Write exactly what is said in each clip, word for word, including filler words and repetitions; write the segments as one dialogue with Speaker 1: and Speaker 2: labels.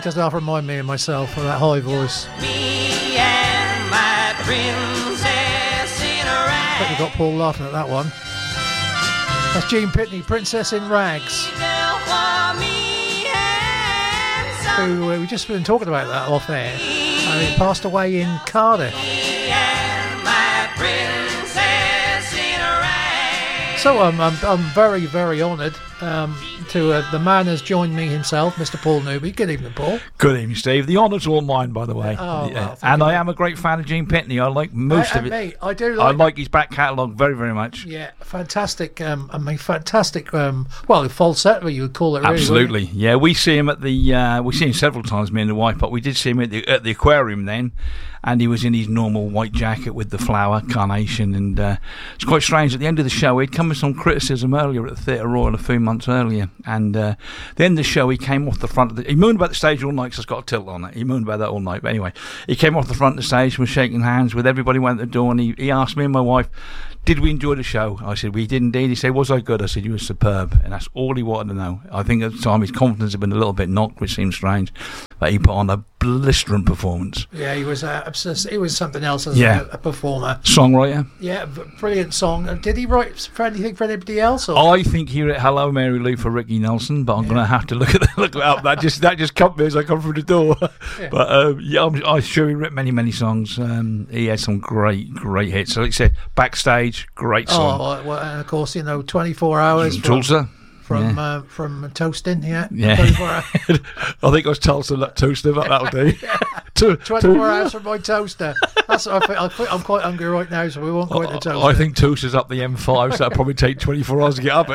Speaker 1: does half remind me of myself with that high voice.
Speaker 2: Me and my princess in a
Speaker 1: I bet you got Paul laughing at that one. That's Gene Pitney, Princess in Rags. Who uh, we just been talking about that off air. Uh, he passed away in Cardiff. So um, I'm I'm very very honoured um, to uh, the man has joined me himself, Mister Paul Newby. Good evening, Paul.
Speaker 3: Good evening, Steve. The honour's all mine, by the way.
Speaker 1: Oh,
Speaker 3: yeah.
Speaker 1: well,
Speaker 3: and
Speaker 1: you.
Speaker 3: I am a great fan of Gene Pitney. I like most
Speaker 1: I,
Speaker 3: of it.
Speaker 1: Me, I do. Like,
Speaker 3: I like his back catalogue very very much.
Speaker 1: Yeah, fantastic. Um, I mean, fantastic. Um, well, falsetto, you would call it. Really,
Speaker 3: Absolutely. Yeah, we see him at the. Uh, we see him several times, me and the wife. But we did see him at the at the aquarium then. And he was in his normal white jacket with the flower carnation, and uh, it's quite strange. At the end of the show, he'd come with some criticism earlier at the Theatre Royal a few months earlier, and uh, at the end of the show, he came off the front of the. He moaned about the stage all night because it's got a tilt on it. He moaned about that all night, but anyway, he came off the front of the stage, was shaking hands with everybody, went to the door, and he, he asked me and my wife, did we enjoy the show? I said, we did indeed. He said, was I good? I said, you were superb. And that's all he wanted to know. I think at the time his confidence had been a little bit knocked, which seems strange. But he put on a blistering performance.
Speaker 1: Yeah, he was uh, obsessed. He was something else as
Speaker 3: yeah.
Speaker 1: a, a performer.
Speaker 3: Songwriter.
Speaker 1: Yeah, b- brilliant song. Uh, did he write for anything for anybody else? Or?
Speaker 3: I think he wrote Hello Mary Lou for Ricky Nelson, but I'm yeah. going to have to look at that, look it up. That just that just come me as I come through the door. Yeah. But um, yeah, I'm, I'm sure he wrote many many songs. Um, he had some great great hits. So like I said, Backstage, great song.
Speaker 1: Oh, well, and of course, you know, twenty-four hours
Speaker 3: from Tulsa.
Speaker 1: From
Speaker 3: yeah.
Speaker 1: uh, from Toasting, yeah.
Speaker 3: Yeah. I think I was Tulsa that toaster, but that'll do.
Speaker 1: two, twenty-four hours from my toaster. That's what I think, I think I'm quite hungry right now, so we won't go into toaster.
Speaker 3: I think Tulsa's up the M five, so that'll probably take twenty-four hours to get up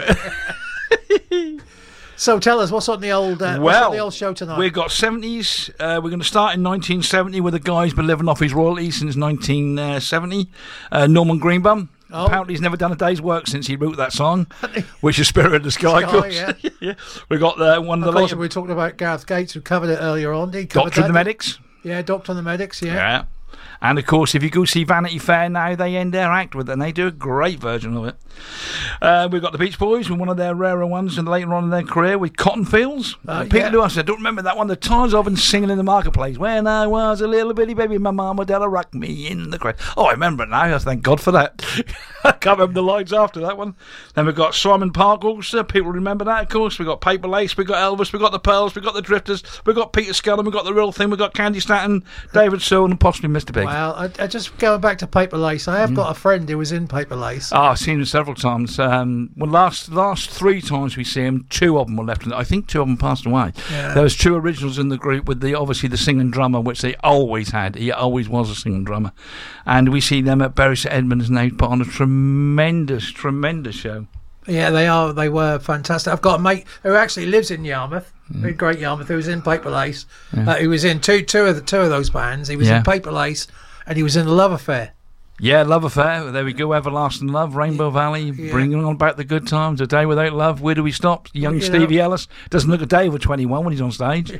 Speaker 3: it.
Speaker 1: So tell us, what's on the old uh,
Speaker 3: well,
Speaker 1: what's on the old show tonight?
Speaker 3: We've got seventies. Uh, we're going to start in nineteen seventy, where the guy's been living off his royalties since nineteen seventy. Uh, Norman Greenbaum. Oh. Apparently he's never done a day's work since he wrote that song, which is Spirit of the Sky. Sky of
Speaker 1: yeah.
Speaker 3: yeah. We got uh, one of,
Speaker 1: of
Speaker 3: the
Speaker 1: course
Speaker 3: later...
Speaker 1: we were talking about Gareth Gates, who covered it earlier on. He
Speaker 3: Doctor and the Medics.
Speaker 1: Yeah, Doctor and the Medics, yeah.
Speaker 3: Yeah. And, of course, if you go see Vanity Fair now, they end their act with it, and they do a great version of it. Uh, we've got the Beach Boys with one of their rarer ones and later on in their career with Cotton Fields. Uh, uh, people
Speaker 1: yeah.
Speaker 3: who I said, don't remember that one. The times I've been singing in the marketplace. When I was a little bitty baby, my mama did rock me in the crowd. Oh, I remember it now. Thank God for that. I can't remember the lines after that one. Then we've got Simon Parkles. People remember that, of course. We've got Paper Lace. We've got Elvis. We've got the Pearls. We've got the Drifters. We've got Peter Scullen. We've got the Real Thing. We've got Candy Stanton, David Soul, and possibly Mister Big.
Speaker 1: Well, I, I just going back to Paper Lace. I have mm. got a friend who was in Paper Lace.
Speaker 3: Oh, I've seen him several times. Um, well, last last three times we see him, two of them were left. I think two of them passed away. Yeah. There was two originals in the group with the obviously the singing drummer, which they always had. He always was a singing drummer, and we see them at Bury St Edmunds, and they put on a tremendous, tremendous show.
Speaker 1: Yeah, they are. They were fantastic. I've got a mate who actually lives in Yarmouth,
Speaker 3: mm.
Speaker 1: in Great Yarmouth, who was in Paper Lace.
Speaker 3: Yeah.
Speaker 1: Uh, he was in two, two of the two of those bands. He was
Speaker 3: yeah.
Speaker 1: in Paper Lace, and he was in The Love Affair.
Speaker 3: Yeah, Love Affair. There we go. Everlasting Love, Rainbow Valley, yeah. bringing on back the good times. A Day Without Love. Where do we stop? Young you Stevie know. Ellis doesn't look a day over twenty-one when he's on stage.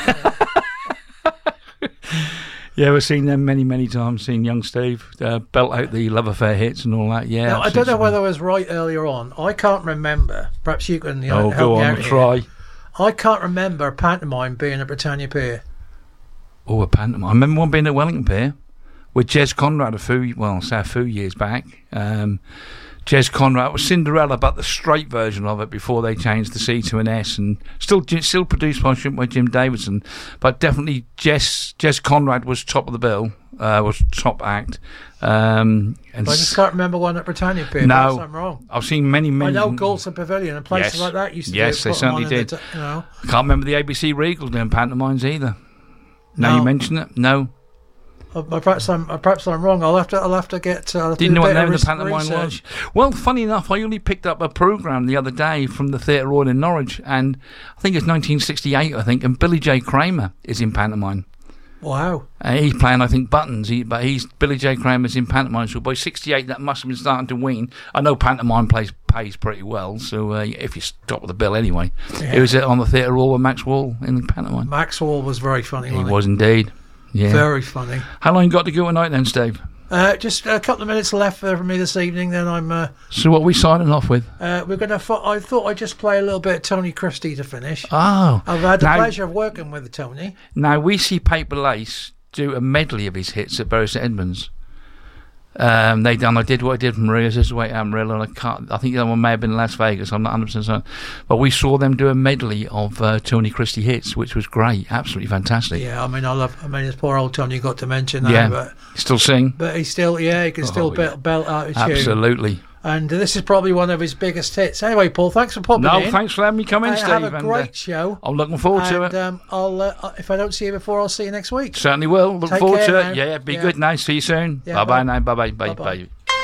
Speaker 3: Yeah, we've seen them many, many times. Seen young Steve uh, belt out the Love Affair hits and all that. Yeah,
Speaker 1: now, I don't know whether I was right earlier on. I can't remember. Perhaps you can. You know,
Speaker 3: oh,
Speaker 1: help
Speaker 3: go
Speaker 1: me
Speaker 3: on,
Speaker 1: out
Speaker 3: try.
Speaker 1: Here. I can't remember a pantomime being at Britannia Pier.
Speaker 3: Oh, a pantomime! I remember one being at Wellington Pier with Jez Conrad a few, well, say a few years back. Um, Jez Conrad was Cinderella, but the straight version of it before they changed the C to an S, and still still produced by, by Jim Davidson. But definitely Jez Jez Conrad was top of the bill, uh, was top act. Um, and
Speaker 1: I just can't remember one at Britannia Pier.
Speaker 3: No,
Speaker 1: I'm wrong.
Speaker 3: I've seen many, many.
Speaker 1: I know Galton Pavilion and places
Speaker 3: yes,
Speaker 1: like that used to.
Speaker 3: Yes,
Speaker 1: do
Speaker 3: they certainly did.
Speaker 1: The t- you know.
Speaker 3: I can't remember the A B C Regal doing pantomimes either. Now
Speaker 1: no.
Speaker 3: you mention it, no.
Speaker 1: Uh, perhaps I'm uh, perhaps I'm wrong. I'll have to I'll have to get. Uh,
Speaker 3: Didn't know what the name of the
Speaker 1: pantomime
Speaker 3: pantomime was. Well, funny enough, I only picked up a programme the other day from the Theatre Royal in Norwich, and I think it's nineteen sixty-eight. I think, and Billy J. Kramer is in pantomime.
Speaker 1: Wow.
Speaker 3: Uh, he's playing, I think, Buttons, he, but he's Billy J. Kramer's in pantomime. So by sixty-eight, that must have been starting to wean. I know pantomime plays pays pretty well, so uh, if you stop with the bill anyway. Yeah. It was uh, on the Theatre Royal with Max Wall in the pantomime.
Speaker 1: Max Wall was very funny.
Speaker 3: He
Speaker 1: wasn't
Speaker 3: was
Speaker 1: he?
Speaker 3: indeed. Yeah.
Speaker 1: Very funny.
Speaker 3: How long you got to go tonight then, Steve?
Speaker 1: Uh, just a couple of minutes left for me this evening. Then I'm. Uh,
Speaker 3: So what are we signing off with?
Speaker 1: uh, we're gonna. Fo- I thought I'd just play a little bit of Tony Christie to finish.
Speaker 3: Oh,
Speaker 1: I've had the
Speaker 3: now,
Speaker 1: pleasure of working with Tony.
Speaker 3: now we see Paper Lace do a medley of his hits at Bury St Edmunds. Um, they done. I did what I did from Maria's. This is way Amarillo, and I can't. I think that one may have been Las Vegas. I'm not one hundred percent certain. But we saw them do a medley of uh, Tony Christie hits, which was great, absolutely fantastic.
Speaker 1: Yeah, I mean, I love. I mean, it's poor old Tony got dementia now,
Speaker 3: Yeah,
Speaker 1: but
Speaker 3: still sing.
Speaker 1: but he still, yeah, he can still
Speaker 3: Oh,
Speaker 1: belt,
Speaker 3: yeah.
Speaker 1: belt out a tune.
Speaker 3: Absolutely.
Speaker 1: And this is probably one of his biggest hits. Anyway, Paul, thanks for popping
Speaker 3: No,
Speaker 1: in.
Speaker 3: thanks for letting me come in,
Speaker 1: Uh,
Speaker 3: Steve.
Speaker 1: have a
Speaker 3: and,
Speaker 1: great
Speaker 3: uh,
Speaker 1: show.
Speaker 3: I'm looking forward to
Speaker 1: And
Speaker 3: it.
Speaker 1: um, I'll, uh, if I don't see you before, I'll see you next week.
Speaker 3: Certainly will. Look
Speaker 1: Take
Speaker 3: forward
Speaker 1: care
Speaker 3: to
Speaker 1: now.
Speaker 3: it. Yeah, yeah. Be
Speaker 1: Yeah.
Speaker 3: good now. See you soon.
Speaker 1: Yeah,
Speaker 3: bye bye
Speaker 1: bye.
Speaker 3: now. Bye bye. Bye
Speaker 1: Bye-bye.
Speaker 3: bye.